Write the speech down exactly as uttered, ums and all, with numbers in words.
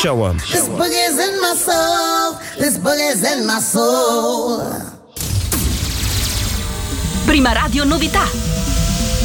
Show 'em. This boogie's in my soul. This boogie's in my soul. Prima Radio Novità.